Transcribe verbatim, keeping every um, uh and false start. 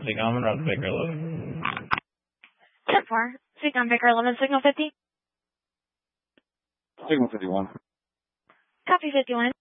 Speak on Route Baker eleven. ten four. Speak on Baker eleven, signal fifty. Signal fifty-one. Copy fifty-one.